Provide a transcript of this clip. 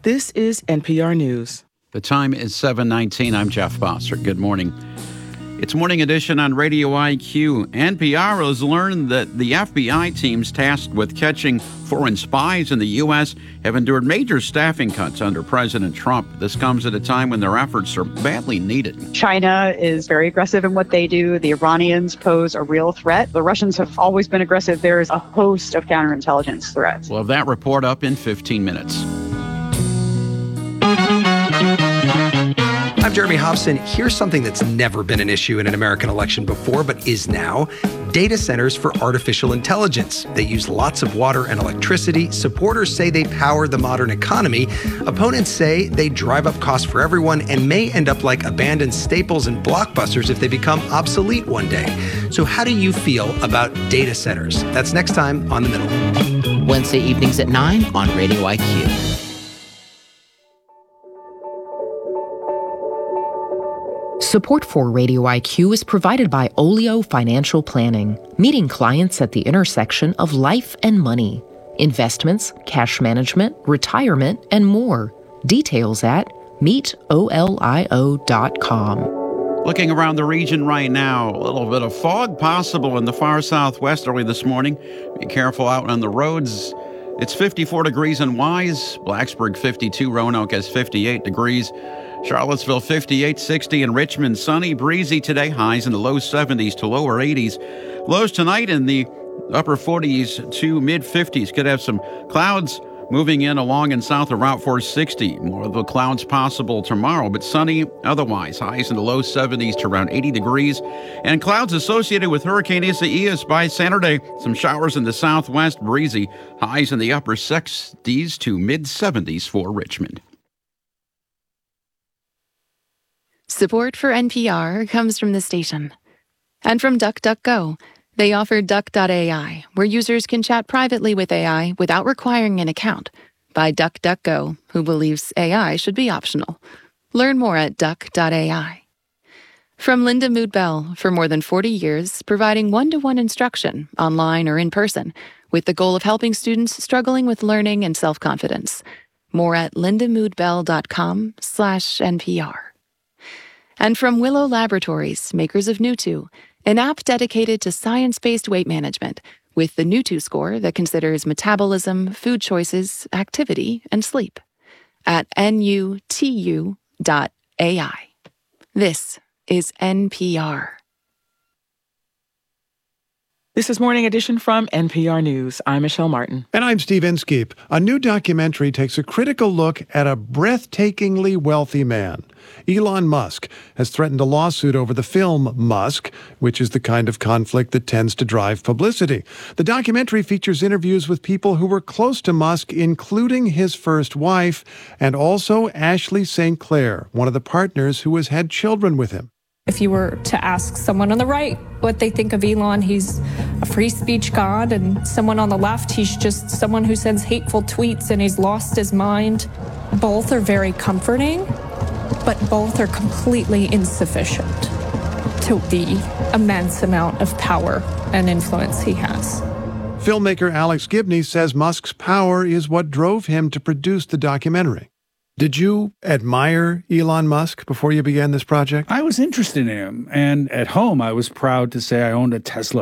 This is NPR News. The time is 7:19. I'm Jeff Bosser. Good morning. It's Morning Edition on Radio IQ. NPR has learned that the FBI teams tasked with catching foreign spies in the U.S. have endured major staffing cuts under President Trump. This comes at a time when their efforts are badly needed. China is very aggressive in what they do. The Iranians pose a real threat. The Russians have always been aggressive. There is a host of counterintelligence threats. We'll have that report up in 15 minutes. I'm Jeremy Hobson. Here's something that's never been an issue in an American election before, but is now: data centers for artificial intelligence. They use lots of water and electricity. Supporters say they power the modern economy. Opponents say they drive up costs for everyone and may end up like abandoned Staples and Blockbusters if they become obsolete one day. So how do you feel about data centers? That's next time on The Middle. Wednesday evenings at 9 on Radio IQ. Support for Radio IQ is provided by Olio Financial Planning, meeting clients at the intersection of life and money, investments, cash management, retirement, and more. Details at meetolio.com. Looking around the region right now, a little bit of fog possible in the far southwest early this morning. Be careful out on the roads. It's 54 degrees in Wise, Blacksburg 52, Roanoke has 58 degrees. Charlottesville 58, 60 in Richmond, sunny, breezy today, highs in the low 70s to lower 80s. Lows tonight in the upper 40s to mid 50s. Could have some clouds moving in along and south of Route 460. More of the clouds possible tomorrow, but sunny otherwise. Highs in the low 70s to around 80 degrees. And clouds associated with Hurricane Isaias by Saturday. Some showers in the southwest, breezy. Highs in the upper 60s to mid 70s for Richmond. Support for NPR comes from the station and from DuckDuckGo. They offer Duck.ai, where users can chat privately with AI without requiring an account, by DuckDuckGo, who believes AI should be optional. Learn more at Duck.ai. From Linda Mood Bell, for more than 40 years, providing one-to-one instruction, online or in person, with the goal of helping students struggling with learning and self-confidence. More at lindamoodbell.com/NPR. And from Willow Laboratories, makers of Nutu, an app dedicated to science-based weight management, with the Nutu score that considers metabolism, food choices, activity, and sleep. At nutu.ai. This is NPR. This is Morning Edition from NPR News. I'm Michelle Martin. And I'm Steve Inskeep. A new documentary takes a critical look at a breathtakingly wealthy man. Elon Musk has threatened a lawsuit over the film Musk, which is the kind of conflict that tends to drive publicity. The documentary features interviews with people who were close to Musk, including his first wife, and also Ashley St. Clair, one of the partners who has had children with him. If you were to ask someone on the right what they think of Elon, he's a free speech god, and someone on the left, he's just someone who sends hateful tweets and he's lost his mind. Both are very comforting, but both are completely insufficient to the immense amount of power and influence he has. Filmmaker Alex Gibney says Musk's power is what drove him to produce the documentary. Did you admire Elon Musk before you began this project? I was interested in him, and at home I was proud to say I owned a Tesla